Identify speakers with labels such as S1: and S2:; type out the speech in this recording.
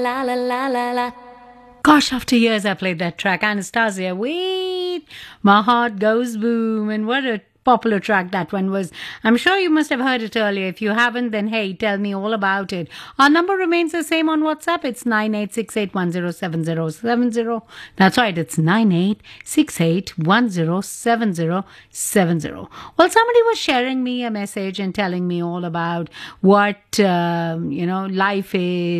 S1: La la la la la.
S2: Gosh, after years I played that track. Anastasia, wait, my heart goes boom. And what a popular track that one was. I'm sure you must have heard it earlier. If you haven't, then hey, tell me all about it. Our number remains the same on WhatsApp. It's 9868107070. That's right, it's 9868107070. Well, somebody was sharing me a message and telling me all about what, life is.